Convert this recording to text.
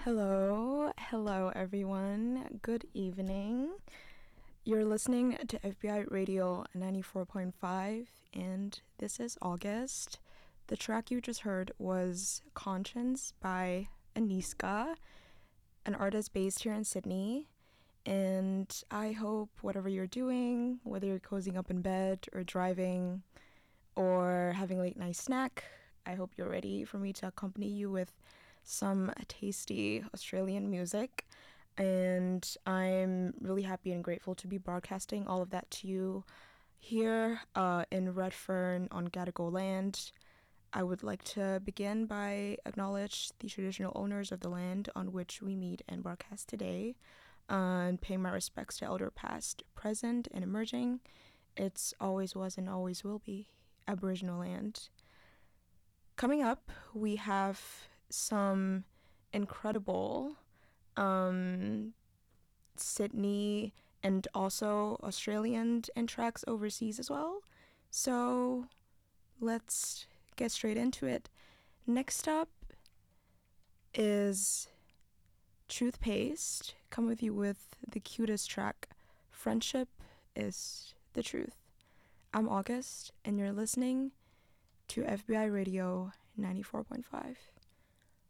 Hello everyone. Good evening. You're listening to FBI Radio 94.5, and this is August. The track you just heard was Conscience by Aniska, an artist based here in Sydney. And I hope whatever you're doing, whether you're cozying up in bed or driving or having a late night snack, I hope you're ready for me to accompany you with some tasty Australian music. And I'm really happy and grateful to be broadcasting all of that to you here in Redfern on Gadigal land. I would like to begin by acknowledge the traditional owners of the land on which we meet and broadcast today, and paying my respects to elder past, present, and emerging. It's always was and always will be Aboriginal land. Coming up, we have some incredible Sydney and also Australian and tracks overseas as well. So let's get straight into it. Next up is Truth Paste, coming with you with the cutest track, Friendship is the Truth. I'm August, and you're listening to FBI Radio 94.5.